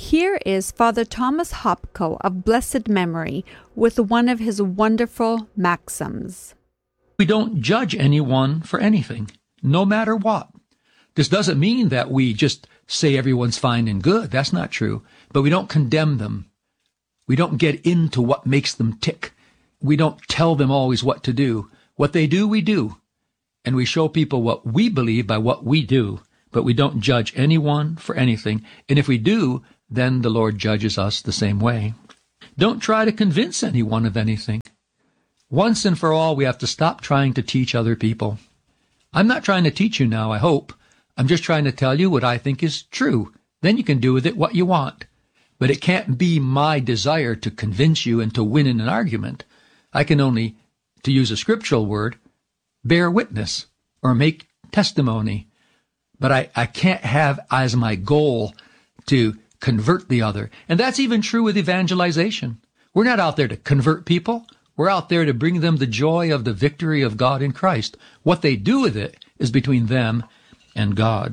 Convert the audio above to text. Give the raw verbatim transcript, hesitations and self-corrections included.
Here is Father Thomas Hopko of blessed memory with one of his wonderful maxims. We don't judge anyone for anything, no matter what. This doesn't mean that we just say everyone's fine and good. That's not true. But we don't condemn them. We don't get into what makes them tick. We don't tell them always what to do. What they do, we do. And we show people what we believe by what we do. But we don't judge anyone for anything. And if we do, then the Lord judges us the same way. Don't try to convince anyone of anything. Once and for all, we have to stop trying to teach other people. I'm not trying to teach you now, I hope. I'm just trying to tell you what I think is true. Then you can do with it what you want. But it can't be my desire to convince you and to win in an argument. I can only, to use a scriptural word, bear witness or make testimony. But I, I can't have as my goal to convert the other. And that's even true with evangelization. We're not out there to convert people. We're out there to bring them the joy of the victory of God in Christ. What they do with it is between them and God.